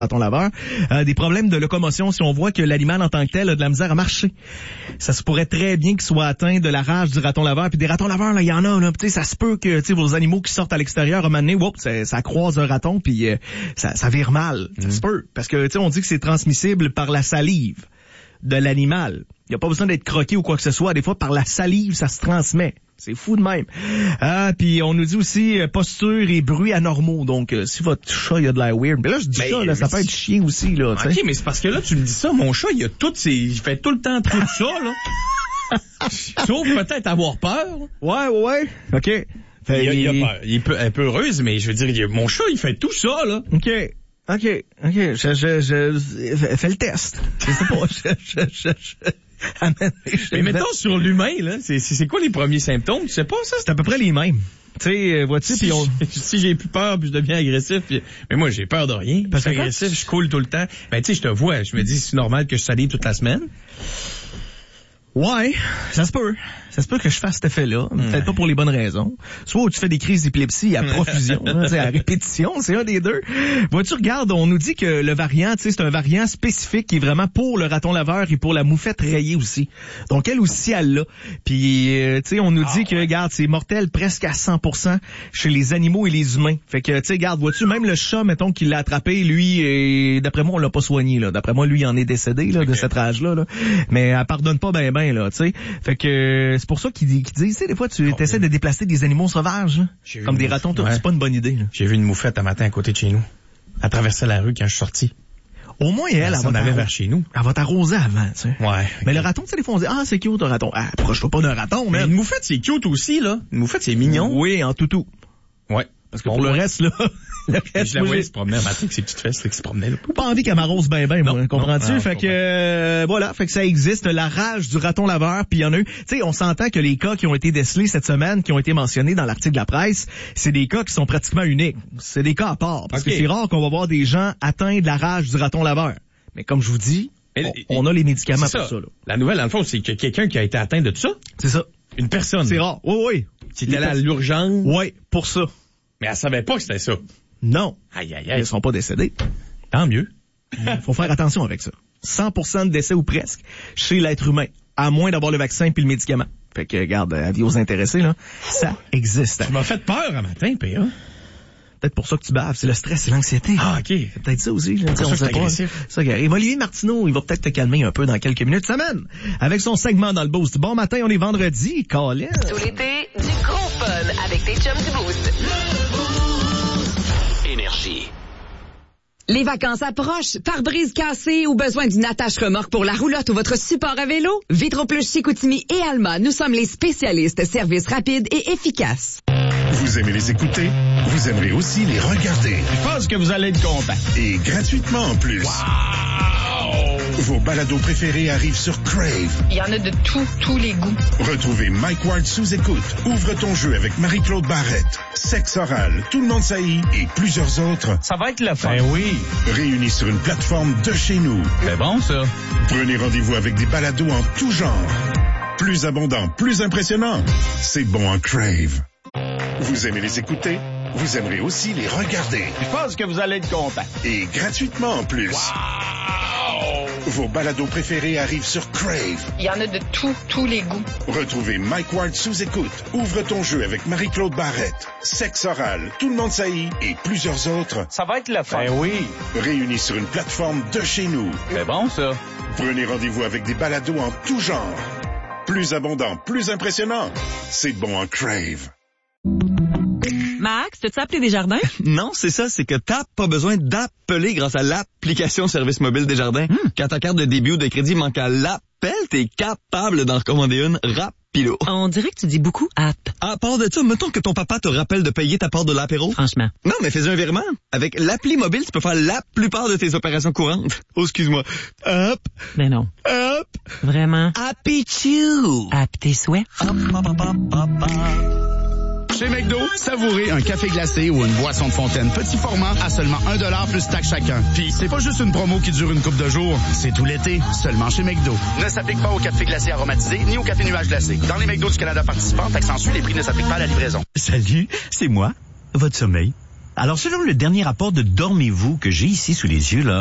raton laveur, des problèmes de locomotion si on voit que l'animal en tant que tel a de la misère à marcher. Ça se pourrait très bien qu'il soit atteint de la rage du raton laveur. Puis des ratons laveurs, là, il y en a, là. Tu sais, ça se peut que, tu sais, vos animaux qui sortent à l'extérieur, à un moment donné, ça croise un raton, puis ça vire mal. Ça se peut. Parce que, tu sais, on dit que c'est transmissible par la salive de l'animal. Il n'y a pas besoin d'être croqué ou quoi que ce soit. Des fois, par la salive, ça se transmet. C'est fou de même. Puis on nous dit aussi posture et bruits anormaux. Donc, si votre chat, il a de l'air weird. Mais là, je dis ça, là, ça peut être chien aussi, là. OK, mais c'est parce que là, tu me dis ça, mon chat, il fait tout le temps tout ça, là. Sauf peut-être avoir peur. Ouais. OK. Il a peur. Il est un peu heureuse, mais je veux dire, mon chat, il fait tout ça, là. OK. Je fais le test. Je sais pas. Mais mettons sur l'humain, là, c'est quoi les premiers symptômes? Tu sais pas, ça? C'est à peu près les mêmes. Tu sais, vois-tu, si j'ai plus peur, puis je deviens agressif, mais moi, j'ai peur de rien. Parce que agressif, je coule tout le temps. Ben, tu sais, je te vois, je me dis, c'est normal que je salive toute la semaine. Ouais, ça se peut. Ça se peut que je fasse cet effet-là. Peut-être pas pour les bonnes raisons. Soit où tu fais des crises d'épilepsie à profusion, à répétition, c'est un des deux. Vois-tu, regarde, on nous dit que le variant, tu sais, c'est un variant spécifique qui est vraiment pour le raton laveur et pour la moufette rayée aussi. Donc, elle aussi, elle l'a. Puis, tu sais, on nous dit que, regarde, c'est mortel presque à 100% chez les animaux et les humains. Fait que, tu sais, regarde, vois-tu, même le chat, mettons, qui l'a attrapé, lui, et d'après moi, on l'a pas soigné, là. D'après moi, lui, il en est décédé, là, de cette rage-là, là. Mais elle pardonne pas ben, là, tu sais. Fait que, c'est pour ça qu'ils disent, tu sais, des fois, tu essaies de déplacer des animaux sauvages, là, comme des ratons, c'est pas une bonne idée, là. J'ai vu une moufette un matin à côté de chez nous. Elle traversait la rue quand je suis sorti. Au moins, elle s'en allait vers chez nous. Elle va t'arroser avant, tu sais. Ouais. Okay. Mais le raton, tu sais, des fois, on dit, c'est cute, un raton. Approche-toi pas d'un raton, mais une moufette, c'est cute aussi, là. Une moufette, c'est mignon. Oui, en toutou. Ouais. Parce que pour le reste, là, je la voyais se promener un matin avec ses petites fesses, là, qui se promenaient, là. Pas envie qu'elle m'arrose ben, moi, comprends-tu? Fait que, voilà, fait que ça existe, la rage du raton laveur, puis il y en a eu, tu sais, on s'entend que les cas qui ont été décelés cette semaine, qui ont été mentionnés dans l'article de la presse, c'est des cas qui sont pratiquement uniques. C'est des cas à part. Parce que c'est rare qu'on va voir des gens atteints de la rage du raton laveur. Mais comme je vous dis, on a les médicaments pour ça, là. La nouvelle, dans le fond, c'est que quelqu'un qui a été atteint de ça. C'est ça. Une personne. C'est rare. Oui. Qui était là à l'urgence. Oui, pour ça. Mais elle savait pas que c'était ça. Non. Aïe. Ils sont pas décédés. Tant mieux. Faut faire attention avec ça. 100% de décès ou presque chez l'être humain, à moins d'avoir le vaccin puis le médicament. Fait que, regarde, avis aux intéressés, là, ça existe. Tu m'as fait peur un matin, P.A. Peut-être pour ça que tu baves, c'est le stress, c'est l'anxiété. OK. C'est peut-être ça aussi. C'est ça, c'est agressif. Ça qui arrive. Olivier Martineau, il va peut-être te calmer un peu dans quelques minutes. Semaine, avec son segment dans le Boost. Bon matin, on est vendredi. Colin. Tout l'été, du gros fun avec tes chums du Boost. Énergie. Les vacances approchent. Pare-brise cassé ou besoin d'une attache remorque pour la roulotte ou votre support à vélo? Vitro-Plus Chicoutimi et Alma, nous sommes les spécialistes services rapides et efficaces. Vous aimez les écouter? Vous aimerez aussi les regarder. Je pense que vous allez être content. Et gratuitement en plus. Wow! Vos balados préférés arrivent sur Crave. Il y en a de tous les goûts. Retrouvez Mike Ward sous écoute. Ouvre ton jeu avec Marie-Claude Barrette. Sexe oral, Tout le monde saillit et plusieurs autres. Ça va être le fun. Ben oui. Réunis sur une plateforme de chez nous. C'est bon, ça. Prenez rendez-vous avec des balados en tout genre. Plus abondant, plus impressionnant. C'est bon en Crave. Vous aimez les écouter? Vous aimerez aussi les regarder. Je pense que vous allez être content. Et gratuitement en plus. Wow! Vos balados préférés arrivent sur Crave. Il y en a de tous les goûts. Retrouvez Mike Ward sous écoute. Ouvre ton jeu avec Marie-Claude Barrette. Sexe oral, Tout le monde saillit et plusieurs autres. Ça va être le fun. Ben oui. Réunis sur une plateforme de chez nous. C'est bon, ça. Prenez rendez-vous avec des balados en tout genre. Plus abondant, plus impressionnant. C'est bon en Crave. Max, t'as-tu appelé Desjardins? Non, c'est ça, c'est que t'as pas besoin d'appeler grâce à l'application Service mobile Desjardins. Quand ta carte de débit ou de crédit manque à l'appel, t'es capable d'en recommander une rapido. On dirait que tu dis beaucoup app. À part de ça, mettons que ton papa te rappelle de payer ta part de l'apéro. Franchement. Non, mais fais un virement. Avec l'appli mobile, tu peux faire la plupart de tes opérations courantes. Oh, excuse-moi. Hop. Mais non. Hop. Vraiment. Happy Chew. App tes souhaits. Hop, hop, hop, hop, hop, hop. Chez McDo, savourez un café glacé ou une boisson de fontaine petit format à seulement $1 plus taxe chacun. Puis, c'est pas juste une promo qui dure une couple de jours, c'est tout l'été, seulement chez McDo. Ne s'applique pas au café glacé aromatisé ni au café nuage glacé. Dans les McDo du Canada participants, taxe en suit, les prix ne s'appliquent pas à la livraison. Salut, c'est moi, votre sommeil. Alors, selon le dernier rapport de Dormez-vous que j'ai ici sous les yeux, là,